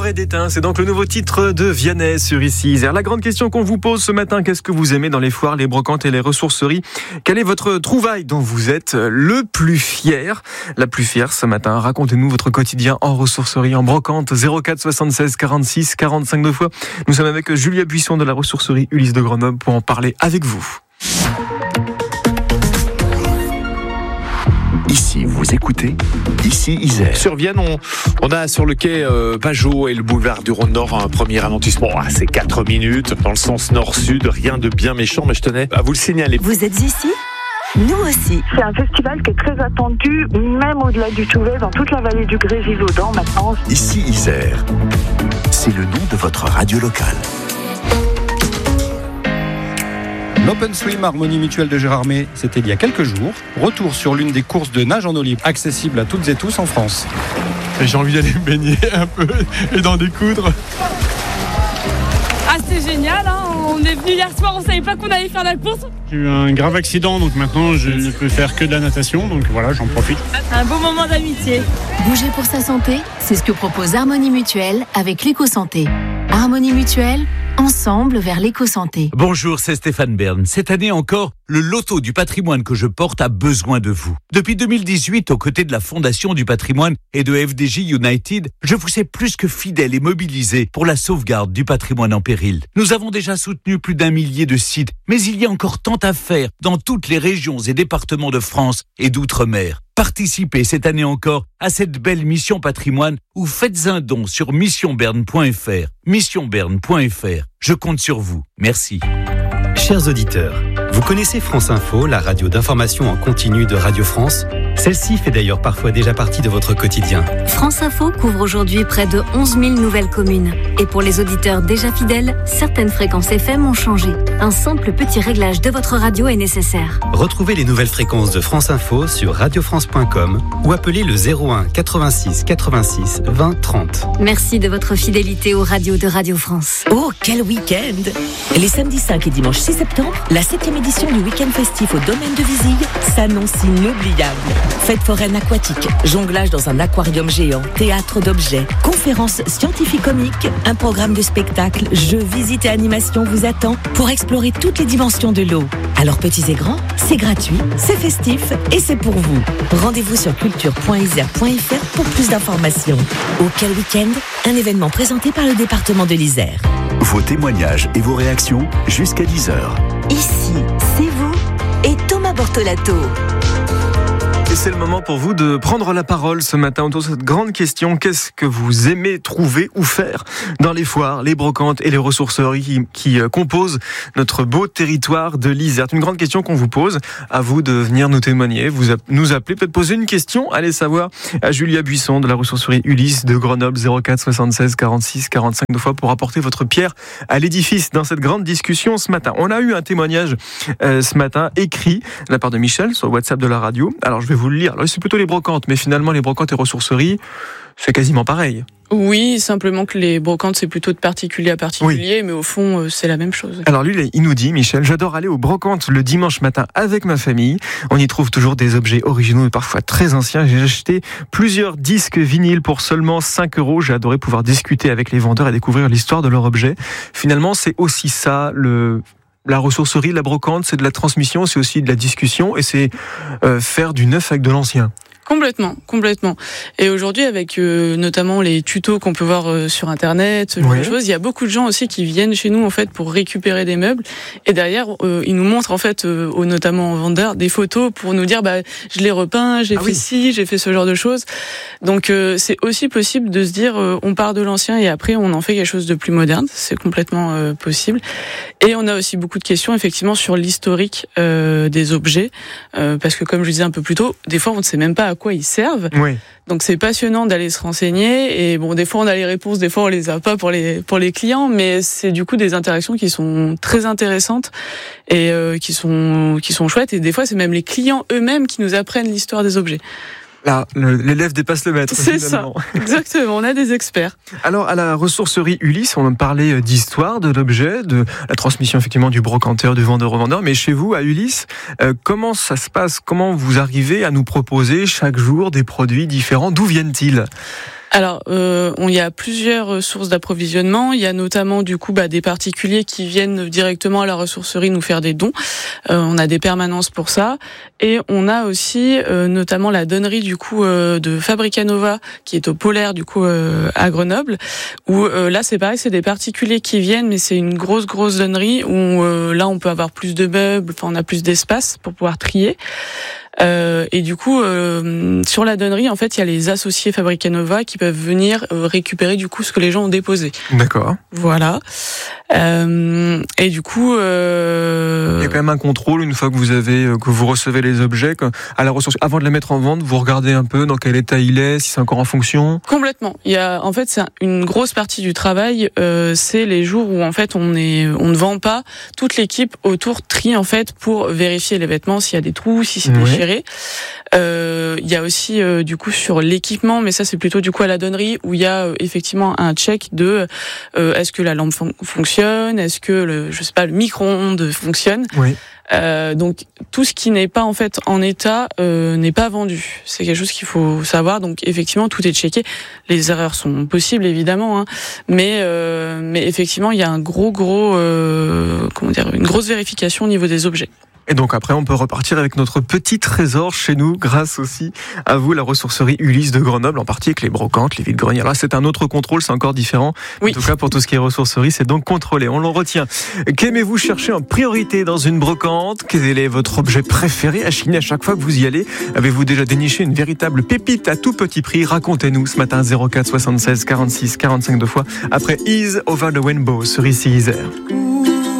Forêt d'étain, c'est donc le nouveau titre de Vianney sur Ici Isère. La grande question qu'on vous pose ce matin, qu'est-ce que vous aimez dans les foires, les brocantes et les ressourceries? Quelle est votre trouvaille dont vous êtes le plus fier? La plus fière ce matin, racontez-nous votre quotidien en ressourcerie, en brocante. 04 76 46 45 2 fois. Nous sommes avec Julia Buisson de la ressourcerie Ulysse de Grenoble pour en parler avec vous. Ici, vous écoutez Ici Isère. Sur Vienne, on a sur le quai Pajot et le boulevard du Rhône-Nord un premier ralentissement. C'est 4 minutes dans le sens nord-sud, rien de bien méchant, mais je tenais à vous le signaler. Vous êtes ici ? Nous aussi. C'est un festival qui est très attendu, même au-delà du Touvet, dans toute la vallée du Grésivaudan maintenant. Ici Isère, c'est le nom de votre radio locale. L'Open Swim Harmonie Mutuelle de Gérardmer, c'était il y a quelques jours. Retour sur l'une des courses de nage en eau libre, accessible à toutes et tous en France. Et j'ai envie d'aller me baigner un peu et d'en découdre. Ah, c'est génial, hein. On est venu hier soir, on savait pas qu'on allait faire la course. J'ai eu un grave accident, donc maintenant je ne peux faire que de la natation, donc voilà, j'en profite. Un beau moment d'amitié. Bouger pour sa santé, c'est ce que propose Harmonie Mutuelle avec l'éco-santé. Harmonie Mutuelle, ensemble vers l'éco-santé. Bonjour, c'est Stéphane Bern. Cette année encore, le loto du patrimoine que je porte a besoin de vous. Depuis 2018, aux côtés de la Fondation du patrimoine et de FDJ United, je vous ai plus que fidèle et mobilisé pour la sauvegarde du patrimoine en péril. Nous avons déjà soutenu plus d'1 millier de sites, mais il y a encore tant à faire dans toutes les régions et départements de France et d'outre-mer. Participez cette année encore à cette belle mission patrimoine ou faites un don sur missionberne.fr. Missionberne.fr. Je compte sur vous. Merci. Chers auditeurs, vous connaissez France Info, la radio d'information en continu de Radio France? Celle-ci fait d'ailleurs parfois déjà partie de votre quotidien. France Info couvre aujourd'hui près de 11 000 nouvelles communes. Et pour les auditeurs déjà fidèles, certaines fréquences FM ont changé. Un simple petit réglage de votre radio est nécessaire. Retrouvez les nouvelles fréquences de France Info sur radiofrance.com ou appelez le 01 86 86 20 30. Merci de votre fidélité aux radios de Radio France. Oh, quel week-end! Les samedis 5 et dimanche 6 septembre, la 7e édition du week-end festif au domaine de Vizille s'annonce inoubliable. Fête foraine aquatique, jonglage dans un aquarium géant, théâtre d'objets, conférences scientifiques-comiques, un programme de spectacles, jeux, visites et animations vous attend pour explorer toutes les dimensions de l'eau. Alors petits et grands, c'est gratuit, c'est festif et c'est pour vous. Rendez-vous sur culture.isère.fr pour plus d'informations. Au Quel Week-end, un événement présenté par le département de l'Isère. Vos témoignages et vos réactions jusqu'à 10h. Ici, c'est vous et Thomas Bortolato. Et c'est le moment pour vous de prendre la parole ce matin autour de cette grande question. Qu'est-ce que vous aimez trouver ou faire dans les foires, les brocantes et les ressourceries qui composent notre beau territoire de l'Isère? C'est une grande question qu'on vous pose. À vous de venir nous témoigner, nous appeler, peut-être poser une question. Allez savoir à Julia Buisson de la ressourcerie Ulysse de Grenoble, 04 76 46 45 2 fois pour apporter votre pierre à l'édifice dans cette grande discussion ce matin. On a eu un témoignage ce matin écrit de la part de Michel sur le WhatsApp de la radio. Alors je vais vous le lire. Alors, c'est plutôt les brocantes, mais finalement les brocantes et ressourceries, c'est quasiment pareil. Oui, simplement que les brocantes, c'est plutôt de particulier à particulier, oui. Mais au fond, c'est la même chose. Alors lui, il nous dit, Michel, j'adore aller aux brocantes le dimanche matin avec ma famille. On y trouve toujours des objets originaux et parfois très anciens. J'ai acheté plusieurs disques vinyles pour seulement 5 €. J'ai adoré pouvoir discuter avec les vendeurs et découvrir l'histoire de leur objet. Finalement, c'est aussi ça, la ressourcerie, la brocante, c'est de la transmission, c'est aussi de la discussion et c'est faire du neuf avec de l'ancien. Complètement. Et aujourd'hui, avec notamment les tutos qu'on peut voir sur Internet, ce genre de choses, il y a beaucoup de gens aussi qui viennent chez nous en fait pour récupérer des meubles. Et derrière, ils nous montrent en fait, notamment aux vendeurs, des photos pour nous dire, je l'ai repeint, j'ai fait ci, j'ai fait ce genre de choses. Donc c'est aussi possible de se dire, on part de l'ancien et après on en fait quelque chose de plus moderne. C'est complètement possible. Et on a aussi beaucoup de questions effectivement sur l'historique des objets, parce que comme je le disais un peu plus tôt, des fois on ne sait même pas à quoi ils servent. Oui. Donc c'est passionnant d'aller se renseigner et bon, des fois on a les réponses, des fois on les a pas pour les clients, mais c'est du coup des interactions qui sont très intéressantes et qui sont chouettes et des fois c'est même les clients eux-mêmes qui nous apprennent l'histoire des objets. Là, l'élève dépasse le maître. C'est finalement. Ça, exactement, on a des experts. Alors, à la ressourcerie Ulysse, on parlait d'histoire, de l'objet, de la transmission effectivement du brocanteur, du vendeur au vendeur. Mais chez vous, à Ulysse, comment ça se passe? Comment vous arrivez à nous proposer chaque jour des produits différents? D'où viennent-ils? Alors, il y a plusieurs sources d'approvisionnement. Il y a notamment du coup des particuliers qui viennent directement à la ressourcerie nous faire des dons. On a des permanences pour ça, et on a aussi notamment la donnerie du coup de Fabricanova qui est au Polaire du coup à Grenoble. Où là c'est pareil, c'est des particuliers qui viennent, mais c'est une grosse donnerie où là on peut avoir plus de meubles, enfin on a plus d'espace pour pouvoir trier. Et du coup, sur la donnerie, en fait, il y a les associés Fabricanova qui peuvent venir récupérer du coup ce que les gens ont déposé. D'accord. Voilà. Et du coup, il y a quand même un contrôle une fois que vous recevez les objets à la ressource. Avant de les mettre en vente, vous regardez un peu dans quel état il est, si c'est encore en fonction. Complètement. En fait, c'est une grosse partie du travail. C'est les jours où en fait on ne vend pas. Toute l'équipe autour trie en fait pour vérifier les vêtements, s'il y a des trous, si c'est déchiré. Il y a aussi du coup sur l'équipement, mais ça c'est plutôt du coup à la donnerie où il y a effectivement un check de est-ce que la lampe fonctionne, est-ce que le micro-ondes fonctionne. Oui. Donc tout ce qui n'est pas en fait en état n'est pas vendu. C'est quelque chose qu'il faut savoir. Donc effectivement tout est checké. Les erreurs sont possibles évidemment, mais effectivement il y a une grosse vérification au niveau des objets. Et donc après, on peut repartir avec notre petit trésor chez nous, grâce aussi à vous, la ressourcerie Ulysse de Grenoble, en partie avec les brocantes, les vides-greniers. Là, c'est un autre contrôle, c'est encore différent. Oui. En tout cas, pour tout ce qui est ressourcerie, c'est donc contrôlé. On l'en retient. Qu'aimez-vous chercher en priorité dans une brocante ? Quel est votre objet préféré à chiner à chaque fois que vous y allez ? Avez-vous déjà déniché une véritable pépite à tout petit prix ? Racontez-nous ce matin 04 76 46 45 2 fois après Ease Over the Rainbow sur ICI Isère.